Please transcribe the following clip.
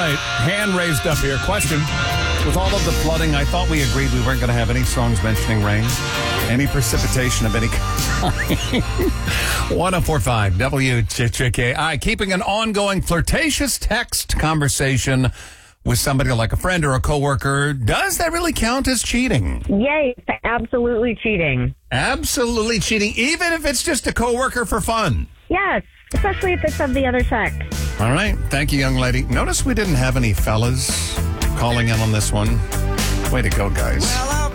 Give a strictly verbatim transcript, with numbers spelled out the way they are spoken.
right. Hand raised up here. Question. With all of the flooding, I thought we agreed we weren't going to have any songs mentioning rain, any precipitation of any kind. one oh four point five W J K I, keeping an ongoing flirtatious text conversation with somebody like a friend or a coworker. Does that really count as cheating? Yay, absolutely cheating. Absolutely cheating, even if it's just a coworker for fun. Yes, especially if it's of the other sex. All right. Thank you, young lady. Notice we didn't have any fellas calling in on this one. Way to go, guys.